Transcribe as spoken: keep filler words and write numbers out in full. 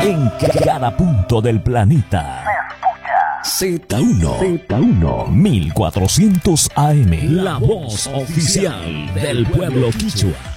en cada punto del planeta. Z uno, Z uno, mil cuatrocientos A M, la voz oficial del pueblo quichua.